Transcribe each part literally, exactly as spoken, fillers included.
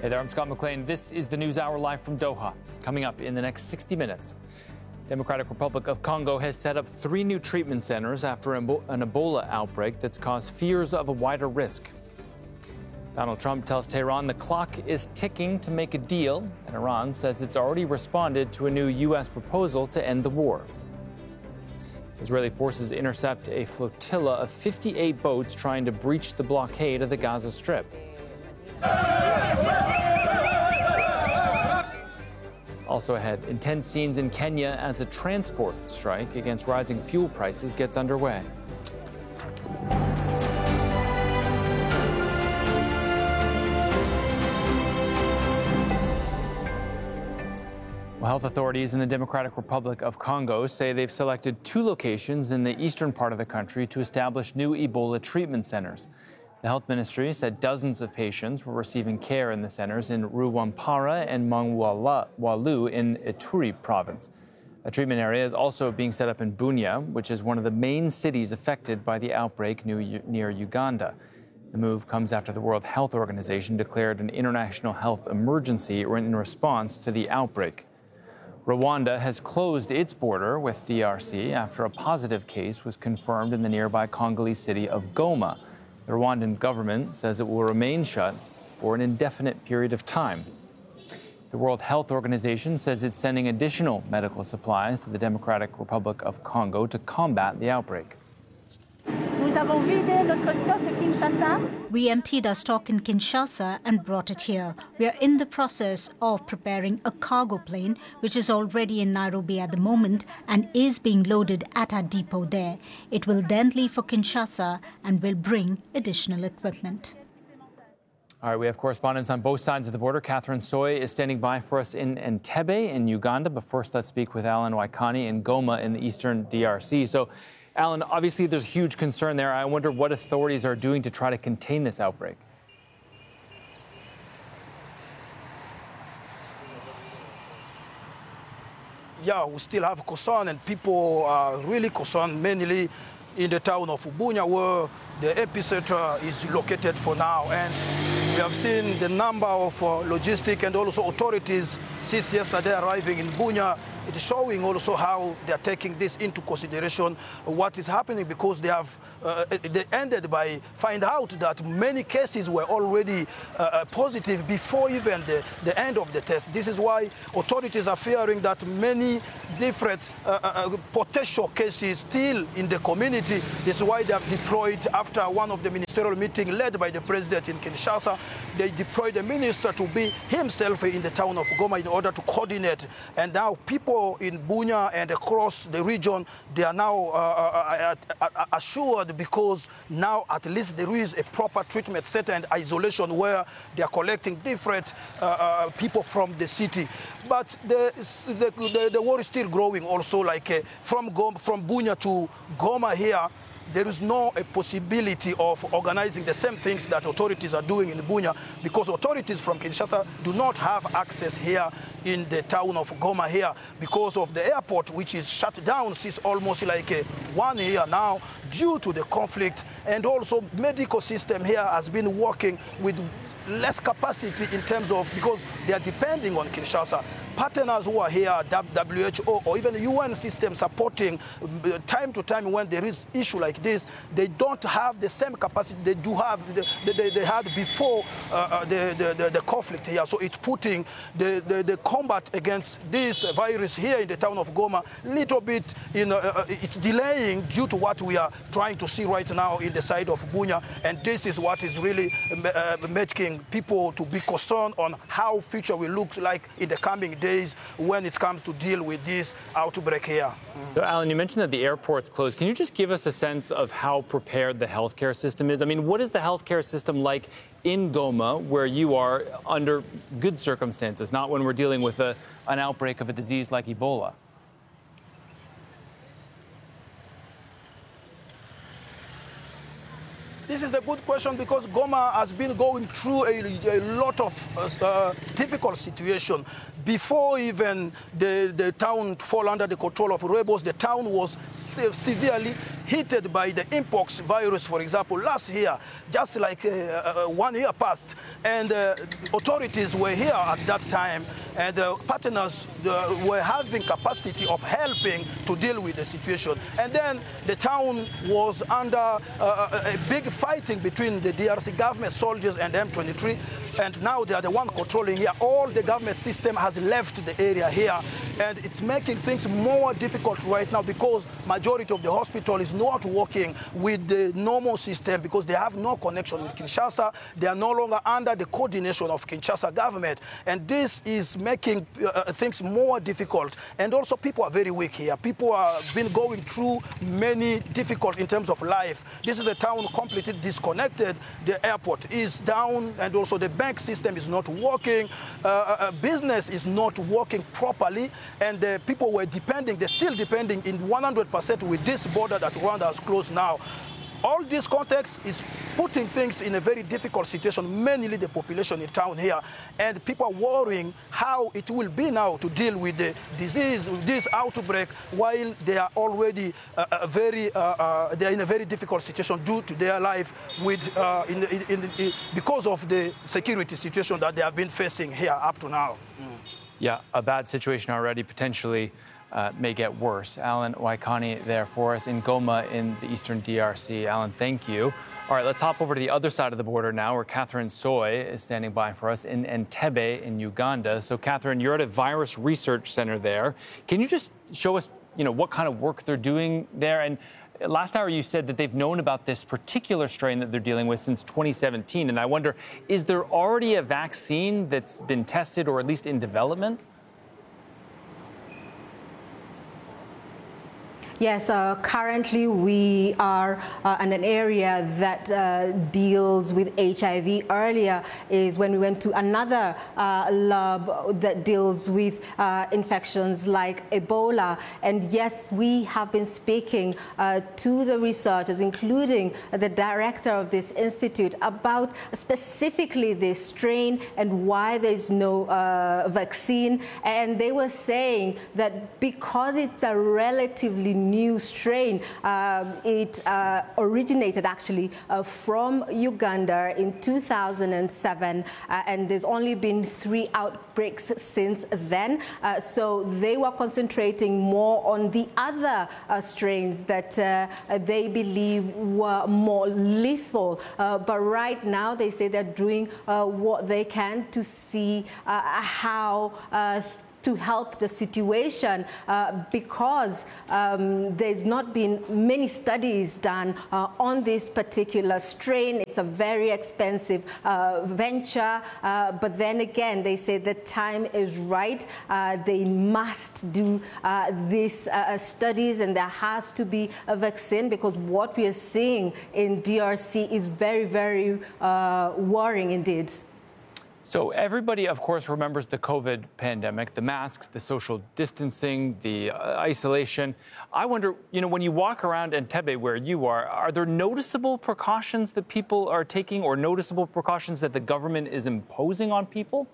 Hey there, I'm Scott McLean. This is the News Hour live from Doha. Coming up in the next sixty minutes, Democratic Republic of Congo has set up three new treatment centers after an Ebola outbreak that's caused fears of a wider risk. Donald Trump tells Tehran the clock is ticking to make a deal, and Iran says it's already responded to a new U S proposal to end the war. Israeli forces intercept a flotilla of fifty-eight boats trying to breach the blockade of the Gaza Strip. Also ahead, intense scenes in Kenya as a transport strike against rising fuel prices gets underway. Well, health authorities in the Democratic Republic of Congo say they've selected two locations in the eastern part of the country to establish new Ebola treatment centers. The health ministry said dozens of patients were receiving care in the centers in Rwampara and Mongwalu in Ituri province. A treatment area is also being set up in Bunia, which is one of the main cities affected by the outbreak near Uganda. The move comes after the World Health Organization declared an international health emergency in response to the outbreak. Rwanda has closed its border with D R C after a positive case was confirmed in the nearby Congolese city of Goma. The Rwandan government says it will remain shut for an indefinite period of time. The World Health Organization says it's sending additional medical supplies to the Democratic Republic of Congo to combat the outbreak. We emptied our stock in Kinshasa and brought it here. We are in the process of preparing a cargo plane, which is already in Nairobi at the moment and is being loaded at our depot there. It will then leave for Kinshasa and will bring additional equipment. All right, we have correspondents on both sides of the border. Catherine Soy is standing by for us in Entebbe in Uganda. But first, let's speak with Alan Waikani in Goma in the eastern D R C. So, Alan, obviously there's huge concern there. I wonder what authorities are doing to try to contain this outbreak. Yeah, we still have concern, and people are really concerned, mainly in the town of Bunia, where the epicenter is located for now. And we have seen the number of uh, logistic and also authorities since yesterday arriving in Bunia. It's showing also how they are taking this into consideration, what is happening, because they have uh, they ended by find out that many cases were already uh, positive before even the, the end of the test. This is why authorities are fearing that many different uh, uh, potential cases still in the community. This is why they have deployed, after one of the ministerial meetings led by the president in Kinshasa, they deployed a minister to be himself in the town of Goma in order to coordinate. And now people in Bunia and across the region, they are now uh, uh, uh, assured, because now at least there is a proper treatment center and isolation where they are collecting different uh, uh, people from the city. But the, the, the, the war is still growing also, like uh, from, Goma, from Bunia to Goma here. There is no a possibility of organizing the same things that authorities are doing in Bunia, because authorities from Kinshasa do not have access here in the town of Goma here because of the airport, which is shut down since almost like a one year now due to the conflict. And also medical system here has been working with less capacity in terms of, because they are depending on Kinshasa. Partners who are here, W H O or even the U N system supporting time to time when there is issue like this, they don't have the same capacity they do have, they, they, they had before uh, the, the, the conflict here. So it's putting the, the, the combat against this virus here in the town of Goma little bit, in, uh, it's delaying due to what we are trying to see right now in the side of Bunia. And this is what is really uh, making people to be concerned on how future will look like in the coming days when it comes to deal with this outbreak here. Mm. So, Alan, you mentioned that the airport's closed. Can you just give us a sense of how prepared the healthcare system is? I mean, what is the healthcare system like in Goma, where you are under good circumstances, not when we're dealing with a, an outbreak of a disease like Ebola? This is a good question, because Goma has been going through a, a lot of uh, difficult situation. Before even the, the town fall under the control of rebels, the town was se severely hit by the mpox virus, for example, last year, just like uh, uh, one year passed, and uh, authorities were here at that time, and uh, partners uh, were having capacity of helping to deal with the situation. And then the town was under uh, a big fighting between the D R C government soldiers and M twenty-three, and now they are the one controlling here. All the government system has left the area here, and it's making things more difficult right now because majority of the hospital is not working with the normal system because they have no connection with Kinshasa. They are no longer under the coordination of Kinshasa government, and this is making uh, things more difficult. And also people are very weak here. People have been going through many difficult in terms of life. This is a town completely disconnected. The airport is down, and also the bank system is not working. Uh, uh, business is not working properly, and uh, people were depending, they're still depending in one hundred percent with this border that Rwanda has closed now. All this context is putting things in a very difficult situation, mainly the population in town here. And people are worrying how it will be now to deal with the disease, with this outbreak, while they are already uh, a very, uh, uh, they are in a very difficult situation due to their life with, uh, in, in, in, in, because of the security situation that they have been facing here up to now. Mm. Yeah, a bad situation already, potentially. Uh, may get worse. Alan Waikani there for us in Goma in the eastern D R C. Alan, thank you. All right, let's hop over to the other side of the border now, where Catherine Soy is standing by for us in Entebbe in Uganda. So, Catherine, you're at a virus research center there. Can you just show us, you know, what kind of work they're doing there? And last hour you said that they've known about this particular strain that they're dealing with since twenty seventeen. And I wonder, is there already a vaccine that's been tested or at least in development? Yes, uh, currently we are uh, in an area that uh, deals with H I V. Earlier is when we went to another uh, lab that deals with uh, infections like Ebola. And yes, we have been speaking uh, to the researchers, including the director of this institute, about specifically this strain and why there's no uh, vaccine. And they were saying that because it's a relatively new strain. Um, it uh, originated actually uh, from Uganda in two thousand seven, uh, and there's only been three outbreaks since then. Uh, so they were concentrating more on the other uh, strains that uh, they believe were more lethal. Uh, but right now they say they're doing uh, what they can to see uh, how uh, to help the situation uh, because um, there's not been many studies done uh, on this particular strain. It's a very expensive uh, venture, uh, but then again, they say the time is right. Uh, they must do uh, these uh, studies, and there has to be a vaccine because what we are seeing in D R C is very, very uh, worrying indeed. So everybody, of course, remembers the COVID pandemic, the masks, the social distancing, the uh, isolation. I wonder, you know, when you walk around Entebbe where you are, are there noticeable precautions that people are taking or noticeable precautions that the government is imposing on people?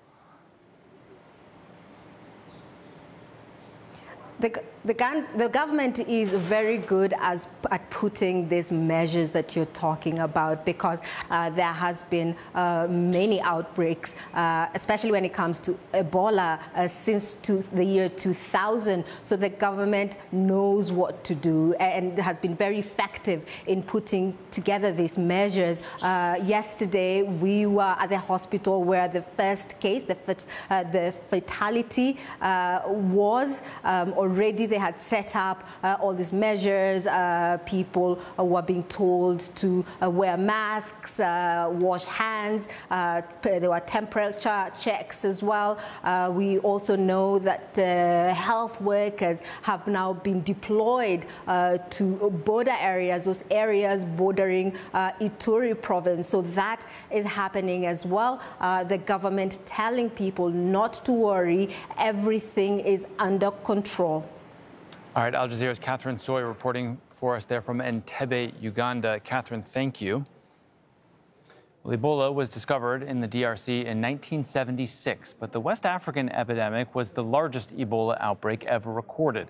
The, the, the government is very good as, at putting these measures that you're talking about because uh, there has been uh, many outbreaks, uh, especially when it comes to Ebola uh, since to the year two thousand. So the government knows what to do and has been very effective in putting together these measures. Uh, yesterday, we were at the hospital where the first case, the, uh, the fatality uh, was um, already they had set up uh, all these measures. Uh, people uh, were being told to uh, wear masks, uh, wash hands. Uh, there were temperature checks as well. Uh, we also know that uh, health workers have now been deployed uh, to border areas, those areas bordering uh, Ituri province. So that is happening as well. Uh, the government telling people not to worry, everything is under control. All right, Al Jazeera's Catherine Soy reporting for us there from Entebbe, Uganda. Catherine, thank you. Well, Ebola was discovered in the D R C in nineteen seventy-six, but the West African epidemic was the largest Ebola outbreak ever recorded.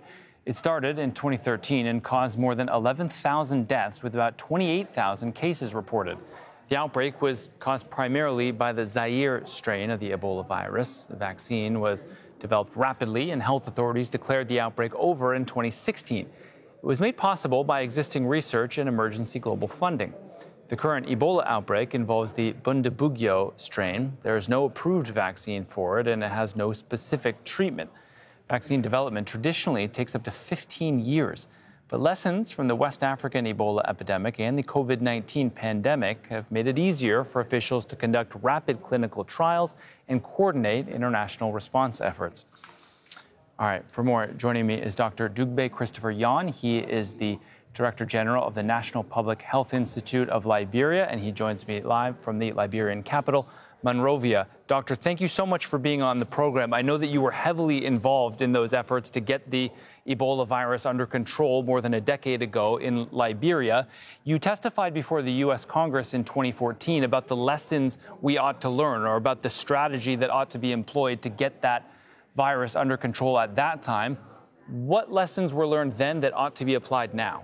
It started in twenty thirteen and caused more than eleven thousand deaths, with about twenty-eight thousand cases reported. The outbreak was caused primarily by the Zaire strain of the Ebola virus. The vaccine was developed rapidly, and health authorities declared the outbreak over in twenty sixteen. It was made possible by existing research and emergency global funding. The current Ebola outbreak involves the Bundibugyo strain. There is no approved vaccine for it, and it has no specific treatment. Vaccine development traditionally takes up to fifteen years. But lessons from the West African Ebola epidemic and the COVID nineteen pandemic have made it easier for officials to conduct rapid clinical trials and coordinate international response efforts. All right, for more, joining me is Doctor Dugbe Christopher Yon. He is the Director General of the National Public Health Institute of Liberia, and he joins me live from the Liberian capital, Monrovia. Doctor, thank you so much for being on the program. I know that you were heavily involved in those efforts to get the Ebola virus under control more than a decade ago in Liberia. You testified before the U S Congress in twenty fourteen about the lessons we ought to learn, or about the strategy that ought to be employed to get that virus under control at that time. What lessons were learned then that ought to be applied now?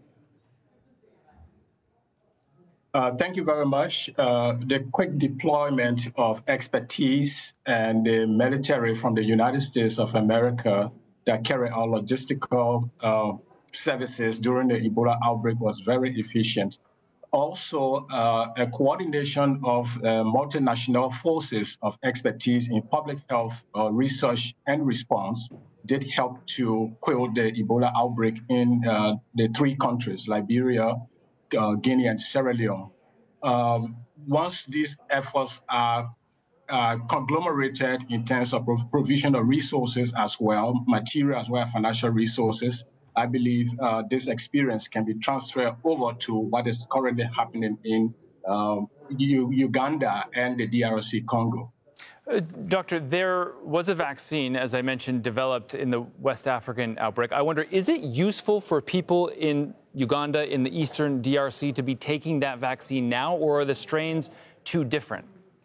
Uh, thank you very much. Uh, the quick deployment of expertise and the military from the United States of America that carry out logistical uh, services during the Ebola outbreak was very efficient. Also, uh, a coordination of uh, multinational forces of expertise in public health uh, research and response did help to quell the Ebola outbreak in uh, the three countries, Liberia, Uh, Guinea and Sierra Leone. Um, once these efforts are uh, conglomerated in terms of provision of resources as well, material as well as financial resources, I believe uh, this experience can be transferred over to what is currently happening in uh, U- Uganda and the D R C Congo. Uh, Doctor, there was a vaccine, as I mentioned, developed in the West African outbreak. I wonder, is it useful for people in Uganda, in the eastern D R C, to be taking that vaccine now, or are the strains too different?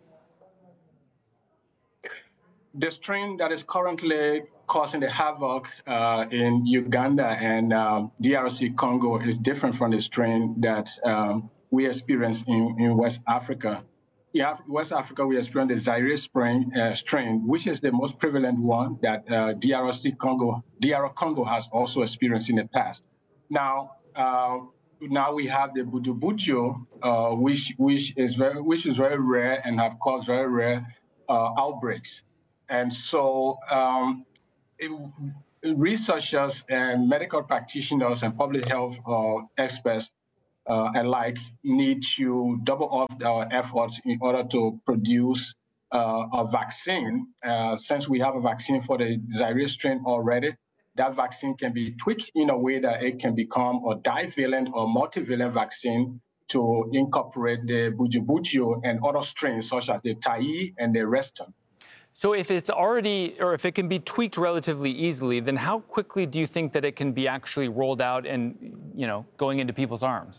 The strain that is currently causing the havoc uh, in Uganda and um, D R C Congo is different from the strain that um, we experience in, in West Africa. In West Africa, we experience the Zaire strain, uh, strain, which is the most prevalent one that uh, D R C Congo, D R Congo has also experienced in the past. Now, uh, now we have the Bundibugyo, uh, which which is very which is very rare and have caused very rare uh, outbreaks. And so, um, it, researchers and medical practitioners and public health uh, experts Uh, alike need to double up our efforts in order to produce uh, a vaccine. Uh, since we have a vaccine for the Zaire strain already, that vaccine can be tweaked in a way that it can become a divalent or multivalent vaccine to incorporate the Bundibugyo and other strains such as the Tai and the Reston. So if it's already, or if it can be tweaked relatively easily, then how quickly do you think that it can be actually rolled out and, you know, going into people's arms?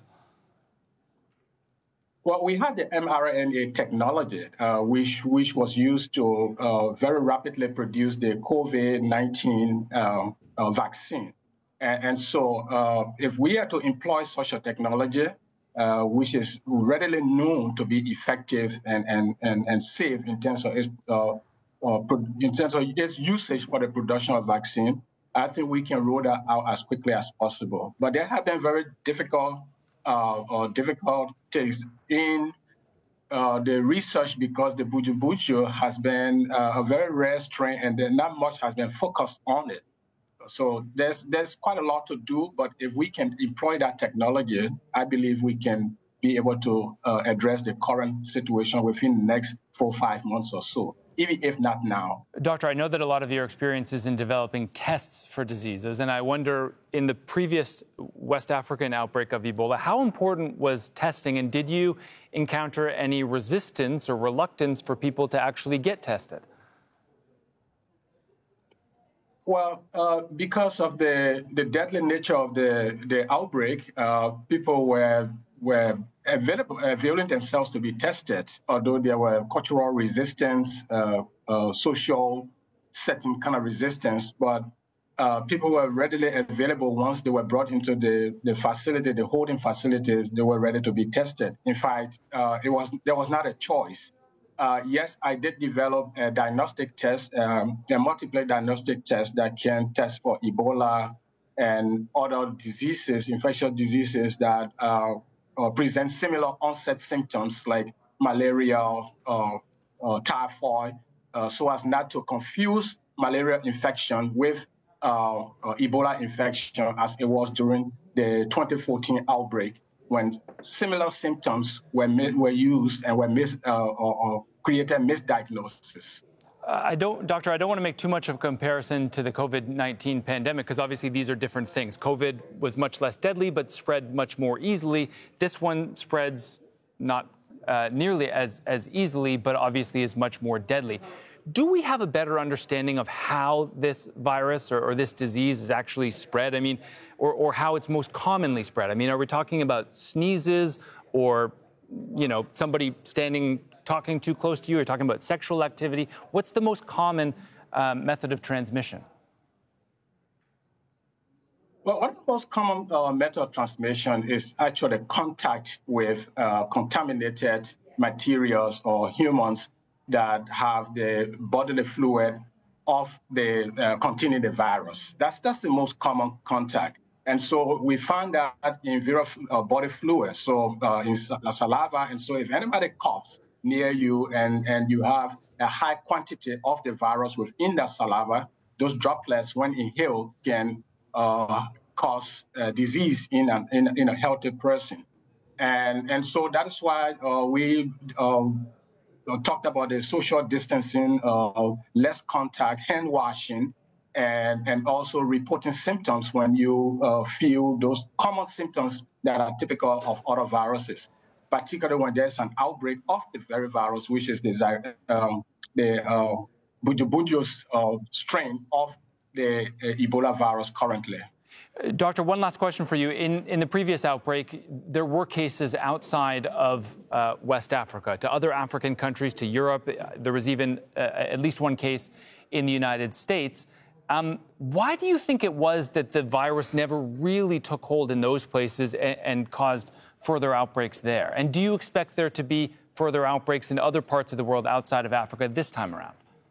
Well, we have the mRNA technology, uh, which which was used to uh, very rapidly produce the COVID nineteen uh, uh, vaccine. And, and so uh, if we are to employ such a technology, uh, which is readily known to be effective and, and, and, and safe in terms of its, uh, uh, in terms of its usage for the production of vaccine, I think we can roll that out as quickly as possible. But there have been very difficult Uh, or difficulties in uh, the research because the Bundibugyo has been uh, a very rare strain and not much has been focused on it. So there's there's quite a lot to do, but if we can employ that technology, I believe we can be able to uh, address the current situation within the next four or five months or so, even if not now. Doctor, I know that a lot of your experience is in developing tests for diseases, and I wonder, in the previous West African outbreak of Ebola, how important was testing, and did you encounter any resistance or reluctance for people to actually get tested? Well, uh, because of the, the deadly nature of the, the outbreak, uh, people were were available, availing themselves to be tested, although there were cultural resistance, uh, uh, social setting kind of resistance. But uh, people were readily available once they were brought into the, the facility, the holding facilities, they were ready to be tested. In fact, uh, it was there was not a choice. Uh, yes, I did develop a diagnostic test, um, a multiple diagnostic test that can test for Ebola and other diseases, infectious diseases that uh, uh, present similar onset symptoms like malaria or uh, typhoid, uh, so as not to confuse malaria infection with uh, uh, Ebola infection as it was during the twenty fourteen outbreak, when similar symptoms were were used and were mis, uh, or, or created misdiagnosis. Uh, I don't, Doctor, I don't want to make too much of a comparison to the COVID nineteen pandemic, because obviously these are different things. COVID was much less deadly, but spread much more easily. This one spreads not uh, nearly as, as easily, but obviously is much more deadly. Do we have a better understanding of how this virus or, or this disease is actually spread? I mean, or, or how it's most commonly spread? I mean, are we talking about sneezes or, you know, somebody standing, talking too close to you? Or talking about sexual activity? What's the most common um, method of transmission? Well, one of the most common uh, method of transmission is actually contact with uh, contaminated materials or humans that have the bodily fluid of the uh, containing the virus. That's that's the most common contact. And so we found that in various uh, body fluids, so uh, in saliva. And so if anybody coughs near you and, and you have a high quantity of the virus within that saliva, those droplets, when inhaled, can uh, cause uh, disease in, an, in, in a healthy person. And, and so that is why uh, we um, talked about the social distancing, uh, less contact, hand washing, and, and also reporting symptoms when you uh, feel those common symptoms that are typical of other viruses, particularly when there's an outbreak of the very virus, which is the, um, the uh, Bundibugyo uh, strain of the uh, Ebola virus currently. Doctor, one last question for you. In, in the previous outbreak, there were cases outside of uh, West Africa, to other African countries, to Europe. There was even uh, at least one case in the United States. Um, why do you think it was that the virus never really took hold in those places and, and caused further outbreaks there? And do you expect there to be further outbreaks in other parts of the world outside of Africa this time around?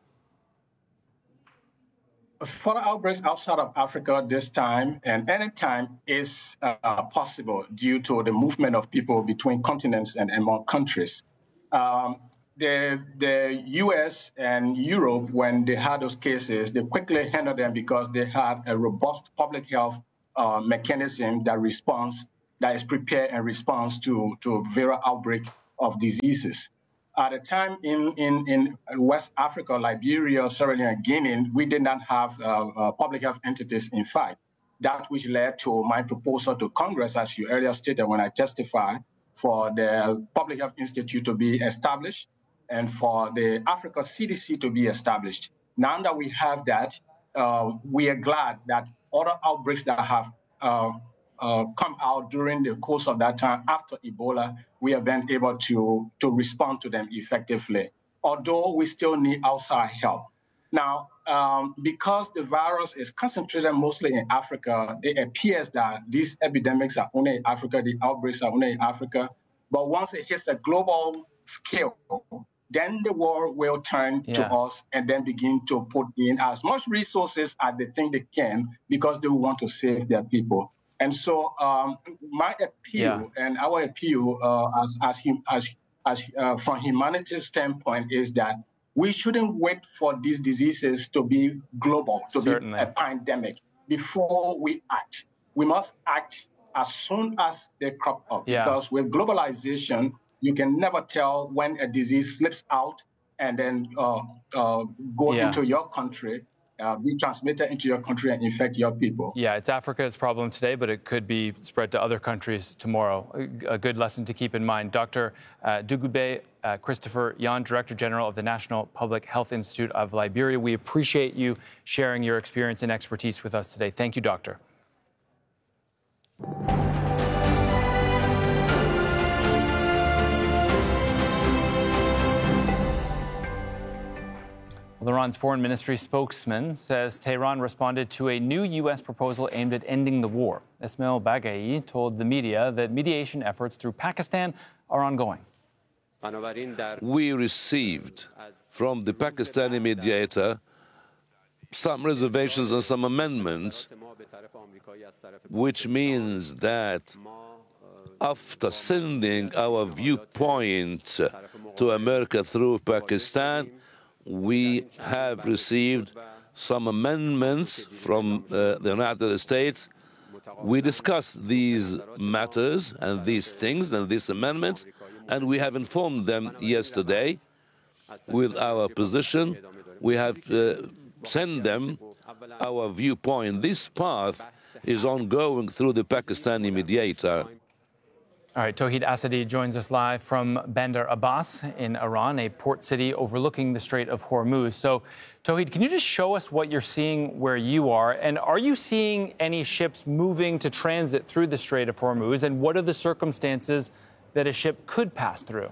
Further outbreaks outside of Africa this time and any time is uh, possible due to the movement of people between continents and among countries. Um, the, the U S and Europe, when they had those cases, they quickly handled them because they had a robust public health uh, mechanism that responds, that is prepared and responds to, to viral outbreak of diseases. At the time in, in, in West Africa, Liberia, Sierra Leone, and Guinea, we did not have uh, uh, public health entities, in fact. That which led to my proposal to Congress, as you earlier stated when I testified, for the Public Health Institute to be established and for the Africa C D C to be established. Now that we have that, uh, we are glad that other outbreaks that have uh, Uh, come out during the course of that time after Ebola, we have been able to, to respond to them effectively, although we still need outside help. Now, um, because the virus is concentrated mostly in Africa, it appears that these epidemics are only in Africa, the outbreaks are only in Africa. But once it hits a global scale, then the world will turn yeah. to us and then begin to put in as much resources as they think they can because they want to save their people. And so um, my appeal yeah. and our appeal uh, as, as, as, as uh, from humanity's standpoint is that we shouldn't wait for these diseases to be global, to Certainly. be a pandemic before we act. We must act as soon as they crop up yeah. because with globalization, you can never tell when a disease slips out and then uh, uh, go yeah. into your country. Uh, be transmitted into your country and infect your people. Yeah, it's Africa's problem today, but it could be spread to other countries tomorrow. A, a good lesson to keep in mind. Doctor Uh, Dugube uh, Christopher Yan, Director General of the National Public Health Institute of Liberia, we appreciate you sharing your experience and expertise with us today. Thank you, Doctor. Well, Iran's foreign ministry spokesman says Tehran responded to a new U S proposal aimed at ending the war. Ismail Baghai told the media that mediation efforts through Pakistan are ongoing. We received from the Pakistani mediator some reservations and some amendments, which means that after sending our viewpoint to America through Pakistan, we have received some amendments from uh, the United States. We discussed these matters and these things and these amendments, and we have informed them yesterday with our position. We have uh, sent them our viewpoint. This path is ongoing through the Pakistani mediator. All right, Tauhid Asadi joins us live from Bandar Abbas in Iran, a port city overlooking the Strait of Hormuz. So, Tauhid, can you just show us what you're seeing where you are? And are you seeing any ships moving to transit through the Strait of Hormuz? And what are the circumstances that a ship could pass through?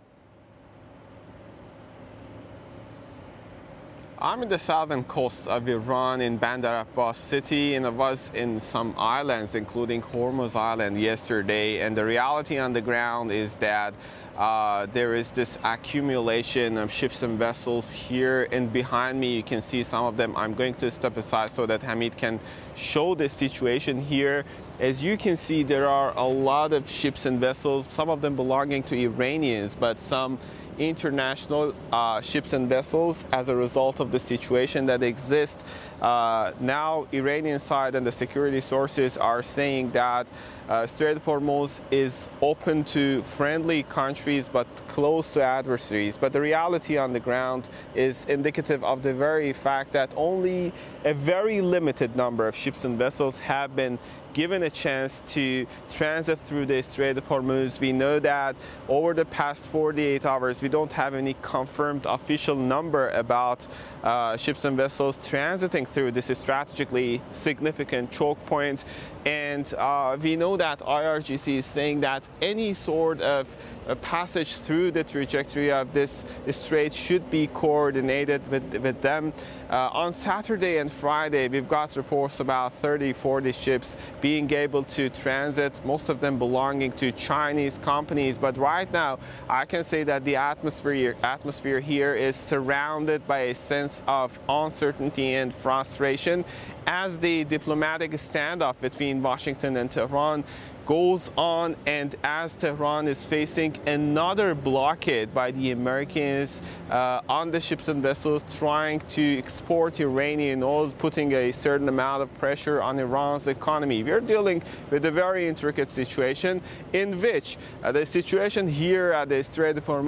I'm in the southern coast of Iran in Bandar Abbas city, and I was in some islands, including Hormuz Island yesterday. And the reality on the ground is that uh, there is this accumulation of ships and vessels here. And behind me, you can see some of them. I'm going to step aside so that Hamid can show the situation here. As you can see, there are a lot of ships and vessels, some of them belonging to Iranians, but some international uh, ships and vessels as a result of the situation that exists. Uh, now, Iranian side and the security sources are saying that uh, Strait of Hormuz is open to friendly countries but closed to adversaries. But the reality on the ground is indicative of the very fact that only a very limited number of ships and vessels have been given a chance to transit through the Strait of Hormuz. We know that over the past forty-eight hours, we don't have any confirmed official number about uh, ships and vessels transiting through this strategically significant choke point. And uh, we know that I R G C is saying that any sort of uh, passage through the trajectory of this strait should be coordinated with, with them. Uh, on Saturday and Friday, we've got reports about thirty, forty ships being able to transit, most of them belonging to Chinese companies. But right now, I can say that the atmosphere, atmosphere here is surrounded by a sense of uncertainty and frustration as the diplomatic standoff between Washington and Tehran goes on, and as Tehran is facing another blockade by the Americans uh, on the ships and vessels trying to export Iranian oil, putting a certain amount of pressure on Iran's economy. We're dealing with a very intricate situation in which uh, the situation here at the Strait of Hormuz